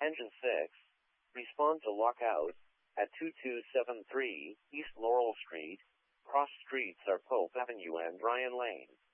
Engine 6. Respond to lockout at 2273 East Laurel Street. Cross streets are Pope Avenue and Ryan Lane.